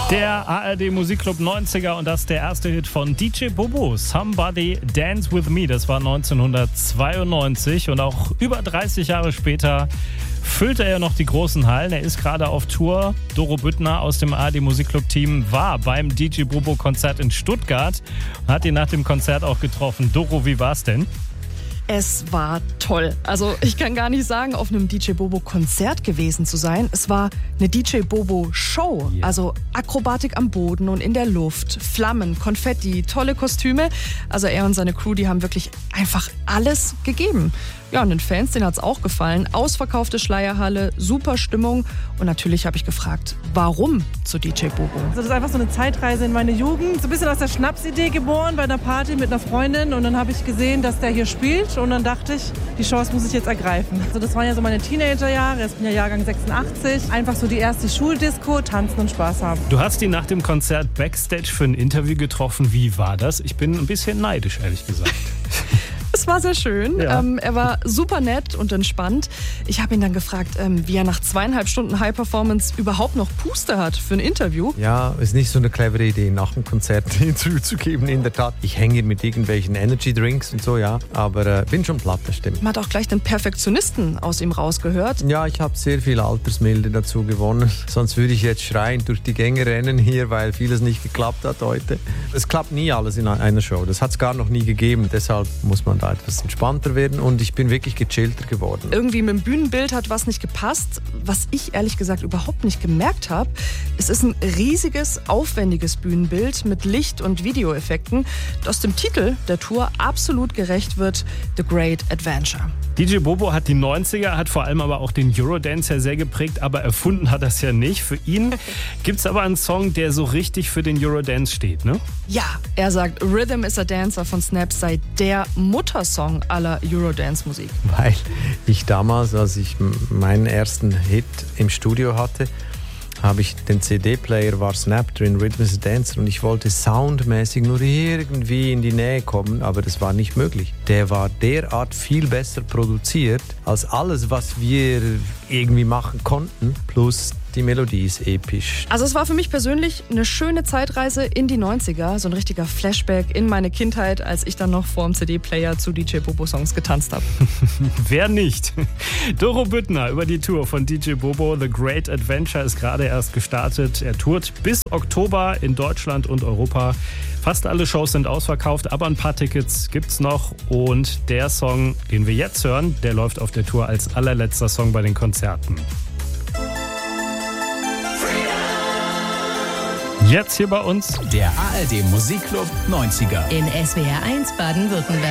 Der ARD Musikclub 90er und das ist der erste Hit von DJ Bobo, Somebody Dance With Me. Das war 1992 und auch über 30 Jahre später füllte er noch die großen Hallen. Er ist gerade auf Tour. Doro Büttner aus dem ARD Musikclub-Team war beim DJ Bobo-Konzert in Stuttgart und hat ihn nach dem Konzert auch getroffen. Doro, wie war's denn? Es war toll. Also ich kann gar nicht sagen, auf einem DJ Bobo Konzert gewesen zu sein. Es war eine DJ Bobo Show. Ja. Also Akrobatik am Boden und in der Luft, Flammen, Konfetti, tolle Kostüme. Also er und seine Crew, die haben wirklich einfach alles gegeben. Ja, und den Fans, denen hat's auch gefallen. Ausverkaufte Schleierhalle, super Stimmung. Und natürlich habe ich gefragt, warum zu DJ Bobo? Also das ist einfach so eine Zeitreise in meine Jugend. So ein bisschen aus der Schnapsidee geboren bei einer Party mit einer Freundin. Und dann habe ich gesehen, dass der hier spielt. Und dann dachte ich, die Chance muss ich jetzt ergreifen. Also das waren ja so meine Teenagerjahre. Ich bin ja Jahrgang 86. Einfach so die erste Schuldisco, tanzen und Spaß haben. Du hast ihn nach dem Konzert Backstage für ein Interview getroffen. Wie war das? Ich bin ein bisschen neidisch, ehrlich gesagt. Es war sehr schön. Ja. Er war super nett und entspannt. Ich habe ihn dann gefragt, wie er nach 2,5 Stunden High Performance überhaupt noch Puste hat für ein Interview. Ja, ist nicht so eine clevere Idee, nach dem Konzert ein Interview zu geben, in der Tat. Ich hänge hier mit irgendwelchen Energy Drinks und so, ja. Aber bin schon platt, das stimmt. Man hat auch gleich den Perfektionisten aus ihm rausgehört. Ja, ich habe sehr viel Altersmilde dazu gewonnen. Sonst würde ich jetzt schreiend durch die Gänge rennen hier, weil vieles nicht geklappt hat heute. Es klappt nie alles in einer Show. Das hat es gar noch nie gegeben. Deshalb muss man da etwas entspannter werden und ich bin wirklich gechillter geworden. Irgendwie mit dem Bühnenbild hat was nicht gepasst. Was ich ehrlich gesagt überhaupt nicht gemerkt habe, es ist ein riesiges, aufwendiges Bühnenbild mit Licht- und Videoeffekten, das dem Titel der Tour absolut gerecht wird, The Great Adventure. DJ Bobo hat die 90er, hat vor allem aber auch den Eurodance ja sehr geprägt, aber erfunden hat er es ja nicht. Für ihn gibt es aber einen Song, der so richtig für den Eurodance steht, ne? Ja, er sagt, Rhythm is a Dancer von Snap sei der Muttersong aller Eurodance-Musik. Weil ich damals, als ich meinen ersten Hit im Studio hatte, habe ich den CD-Player, war Snap drin, Rhythm is a Dancer, und ich wollte soundmäßig nur irgendwie in die Nähe kommen, aber das war nicht möglich. Der war derart viel besser produziert als alles, was wir irgendwie machen konnten, plus die Melodie ist episch. Also es war für mich persönlich eine schöne Zeitreise in die 90er, so ein richtiger Flashback in meine Kindheit, als ich dann noch vor dem CD-Player zu DJ Bobo-Songs getanzt habe. Wer nicht? Doro Büttner über die Tour von DJ Bobo. The Great Adventure ist gerade erst gestartet. Er tourt bis Oktober in Deutschland und Europa. Fast alle Shows sind ausverkauft, aber ein paar Tickets gibt's noch. Und der Song, den wir jetzt hören, der läuft auf der Tour als allerletzter Song bei den Konzerten. Jetzt hier bei uns der ARD Musikclub 90er in SWR 1 Baden-Württemberg.